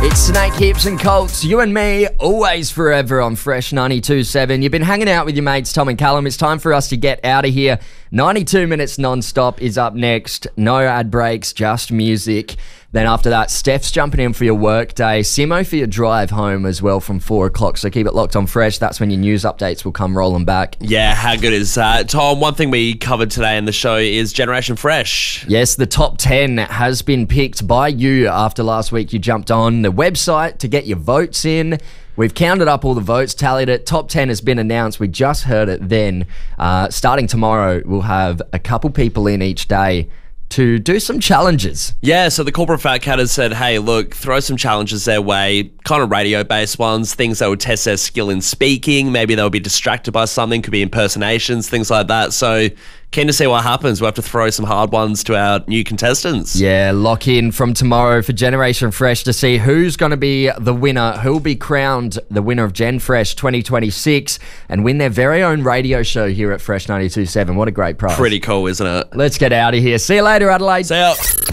It's Snake Hips and Colts, you and me, always forever on Fresh 92.7. You've been hanging out with your mates Tom and Callum. It's time for us to get out of here. 92 minutes non-stop is up next. No ad breaks, just music. Then after that, Steph's jumping in for your work day. Simo for your drive home as well from 4 o'clock. So keep it locked on Fresh. That's when your news updates will come rolling back. Yeah, how good is that? Tom, one thing we covered today in the show is Generation Fresh. Yes, the top 10 has been picked by you after last week. You jumped on the website to get your votes in. We've counted up all the votes, tallied it. Top 10 has been announced. We just heard it then. Starting tomorrow, we'll have a couple people in each day to do some challenges. Yeah, so the Corporate Fat Cat has said, hey, look, throw some challenges their way, kind of radio-based ones, things that would test their skill in speaking. Maybe they'll be distracted by something, could be impersonations, things like that. So keen to see what happens. We'll have to throw some hard ones to our new contestants. Yeah, lock in from tomorrow for Generation Fresh to see who's going to be the winner, who'll be crowned the winner of Gen Fresh 2026 and win their very own radio show here at Fresh 92.7. What a great prize. Pretty cool, isn't it? Let's get out of here. See you later, Adelaide. See ya.